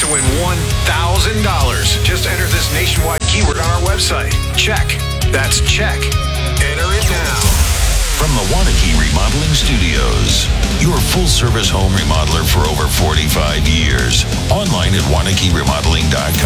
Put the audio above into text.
to win $1,000. Just enter this nationwide keyword on our website. Check. That's check. Enter it now. From the Wanakee Remodeling Studios, your full-service home remodeler for over 45 years. Online at WanakeeRemodeling.com.